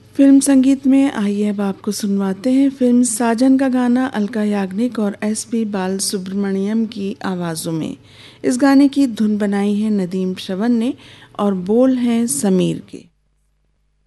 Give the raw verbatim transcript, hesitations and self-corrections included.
Film संगीत में आइए अब आपको सुनवाते हैं फिल्म साजन का गाना अलका याग्निक और एस पी बालसुब्रमण्यम की आवाज़ों में। इस गाने की धुन बनाई है नदीम श्रवण ने और बोल हैं समीर के।